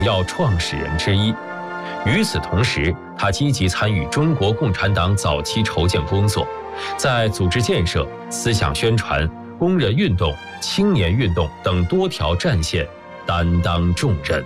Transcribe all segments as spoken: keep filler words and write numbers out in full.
要创始人之一。与此同时，他积极参与中国共产党早期筹建工作，在组织建设、思想宣传、工人运动、青年运动等多条战线担当重任。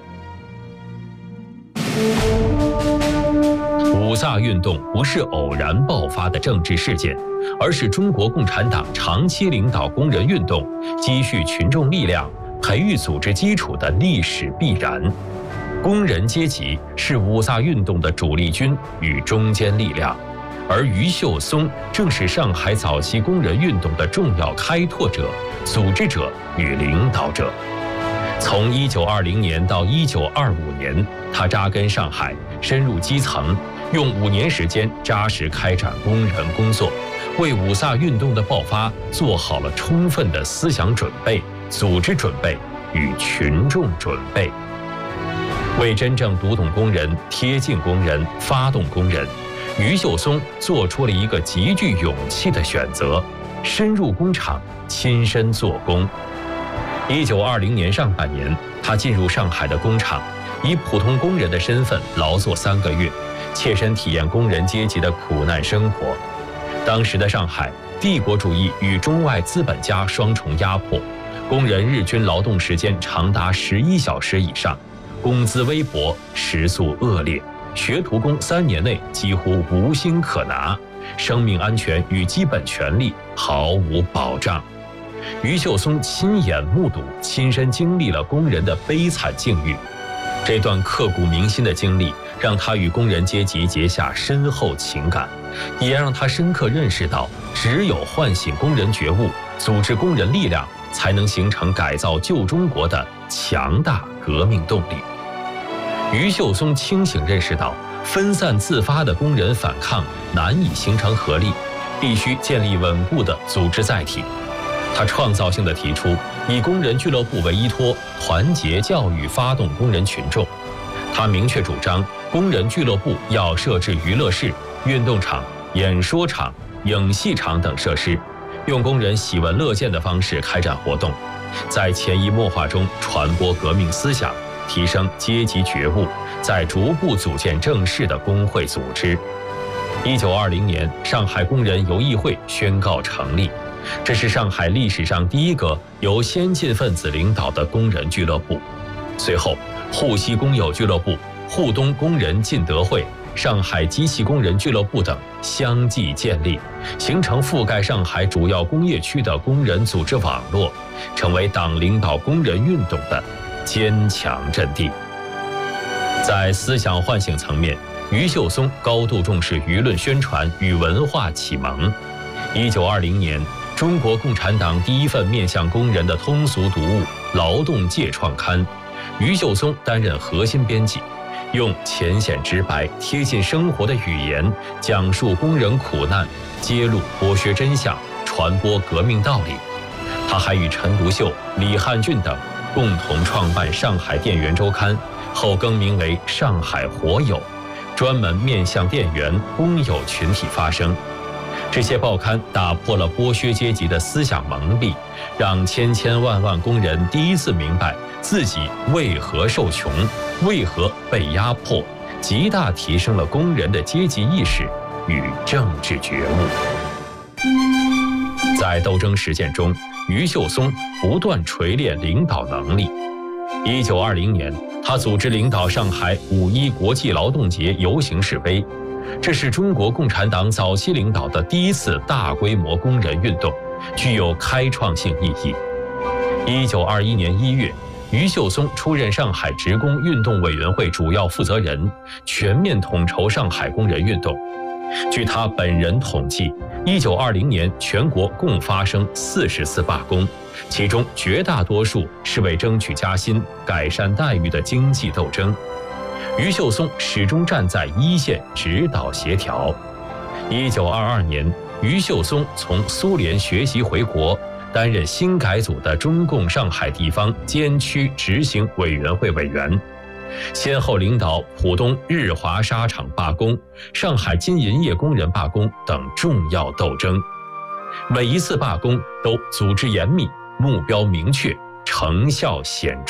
五卅运动不是偶然爆发的政治事件，而是中国共产党长期领导工人运动、积蓄群众力量、培育组织基础的历史必然。工人阶级是五卅运动的主力军与中坚力量，而余秀松正是上海早期工人运动的重要开拓者、组织者与领导者。从一九二零年到一九二五年，他扎根上海，深入基层，用五年时间扎实开展工人工作，为五卅运动的爆发做好了充分的思想准备、组织准备与群众准备。为真正读懂工人、贴近工人、发动工人，余秀松做出了一个极具勇气的选择：深入工厂，亲身做工。一九二零年上半年，他进入上海的工厂，以普通工人的身份劳作三个月，切身体验工人阶级的苦难生活。当时的上海，帝国主义与中外资本家双重压迫，工人日均劳动时间长达十一小时以上，工资微薄，食宿恶劣，学徒工三年内几乎无薪可拿，生命安全与基本权利毫无保障。余秀松亲眼目睹、亲身经历了工人的悲惨境遇，这段刻骨铭心的经历让他与工人阶级结下深厚情感，也让他深刻认识到，只有唤醒工人觉悟，组织工人力量，才能形成改造旧中国的强大革命动力。余秀松清醒认识到，分散自发的工人反抗难以形成合力，必须建立稳固的组织载体。他创造性地提出以工人俱乐部为依托，团结教育发动工人群众。他明确主张，工人俱乐部要设置娱乐室、运动场、演说场、影戏场等设施，用工人喜闻乐见的方式开展活动，在潜移默化中传播革命思想，提升阶级觉悟，再逐步组建正式的工会组织。一九二零年，上海工人游艺会宣告成立，这是上海历史上第一个由先进分子领导的工人俱乐部。随后，沪西工友俱乐部、沪东工人进德会、上海机器工人俱乐部等相继建立，形成覆盖上海主要工业区的工人组织网络，成为党领导工人运动的坚强阵地。在思想唤醒层面，余秀松高度重视舆论宣传与文化启蒙。一九二零年，中国共产党第一份面向工人的通俗读物《劳动界》创刊，余秀松担任核心编辑，用浅显直白、贴近生活的语言讲述工人苦难，揭露剥削真相，传播革命道理。他还与陈独秀、李汉俊等共同创办《上海电源周刊》，后更名为《上海火友》，专门面向店员、工友群体发声。这些报刊打破了剥削阶级的思想蒙蔽，让千千万万工人第一次明白自己为何受穷，为何被压迫，极大提升了工人的阶级意识与政治觉悟。在斗争实践中，余秀松不断锤炼领导能力。一九二零年，他组织领导上海五一国际劳动节游行示威，这是中国共产党早期领导的第一次大规模工人运动，具有开创性意义。一九二一年一月，余秀松出任上海职工运动委员会主要负责人，全面统筹上海工人运动。据他本人统计，一九二零年全国共发生四十次罢工，其中绝大多数是为争取加薪、改善待遇的经济斗争。余秀松始终站在一线指导协调。一九二二年，余秀松从苏联学习回国，担任新改组的中共上海地方监区执行委员会委员，先后领导浦东日华纱厂罢工、上海金银业工人罢工等重要斗争。每一次罢工都组织严密，目标明确，成效显著，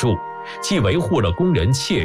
既维护了工人切